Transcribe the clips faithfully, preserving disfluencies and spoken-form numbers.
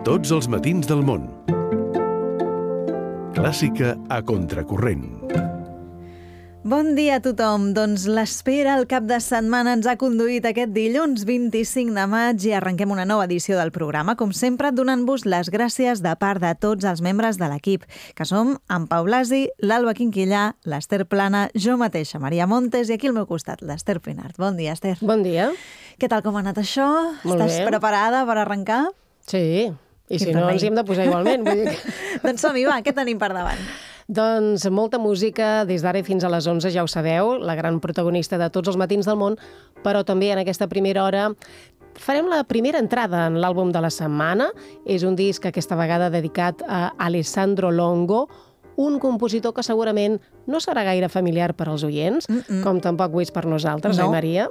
Tots els matins del món. Clàssica a contracorrent. Bon dia a tothom. Doncs l'espera al cap de setmana ens ha conduït aquest dilluns vint-i-cinc de maig i arrenquem una nova edició del programa, com sempre, donant-vos les gràcies de part de tots els membres de l'equip, que som en Pau Blasi, l'Alba Quinquillà, l'Ester Plana, jo mateixa, Maria Montes, i aquí al meu costat, l'Ester Pinart. Bon dia, Ester. Bon dia. Què tal, com ha anat això? Molt Estàs bé. preparada per arrencar? Sí, i Quin si no remei. ens hi hem de posar igualment. Vull dir que... Doncs som-hi, va, què tenim per davant? Doncs molta música, des d'ara fins a les onze, ja ho sabeu, la gran protagonista de tots els matins del món, però també en aquesta primera hora farem la primera entrada en l'àlbum de la setmana. És un disc aquesta vegada dedicat a Alessandro Longo, un compositor que segurament no serà gaire familiar per als oients, Mm-mm. com tampoc ho és per nosaltres, no. oi, Maria?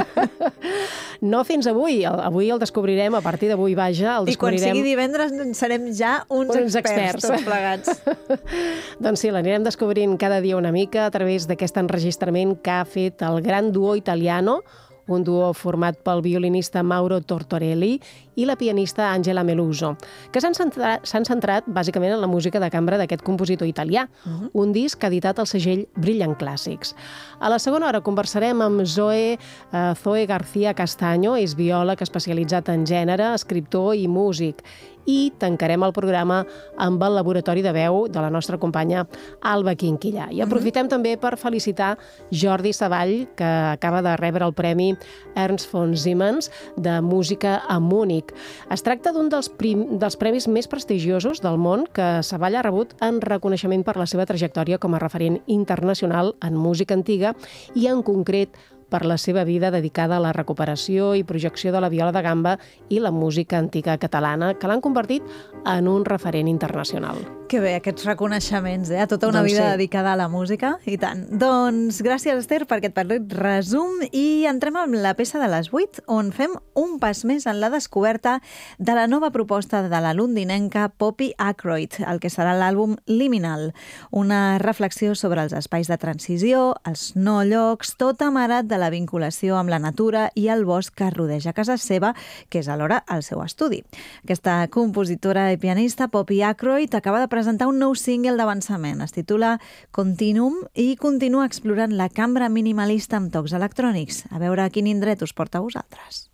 No fins avui. Avui el descobrirem, a partir d'avui, vaja, el I quan descobrirem... sigui divendres serem ja uns, uns experts, experts, tots plegats. Doncs sí, l'anirem descobrint cada dia una mica a través d'aquest enregistrament que ha fet el gran duo Italiano, un duo format pel violinista Mauro Tortorelli i la pianista Angela Meluso, que s'han centrat, s'han centrat bàsicament en la música de cambra d'aquest compositor italià, uh-huh. un disc editat al segell Brillant Clàssics. A la segona hora conversarem amb Zoe, uh, Zoe García Castaño, és biòleg especialitzat en gènere, escriptor i músic, i tancarem el programa amb el laboratori de veu de la nostra companya Alba Quinquillà. I aprofitem mm-hmm. també per felicitar Jordi Savall, que acaba de rebre el premi Ernst von Siemens de música a Múnich. Es tracta d'un dels, prim, dels premis més prestigiosos del món que Savall ha rebut en reconeixement per la seva trajectòria com a referent internacional en música antiga i, en concret, per la seva vida dedicada a la recuperació i projecció de la viola de gamba i la música antiga catalana, que l'han convertit en un referent internacional. Que bé, aquests reconeixements, eh? Tota una doncs vida sí. dedicada a la música, i tant. Doncs gràcies, Esther, per aquest petit resum, i entrem amb la peça de les vuit, on fem un pas més en la descoberta de la nova proposta de la londinenca Poppy Ackroyd, el que serà l'àlbum Liminal, una reflexió sobre els espais de transició, els no llocs, tot amarat de la vinculació amb la natura i el bosc que rodeja casa seva, que és alhora el seu estudi. Aquesta compositora i pianista, Poppy Ackroyd, acaba de presentar un nou single d'avançament. Es titula Continuum i continua explorant la cambra minimalista amb tocs electrònics. A veure a quin indret us porta a vosaltres.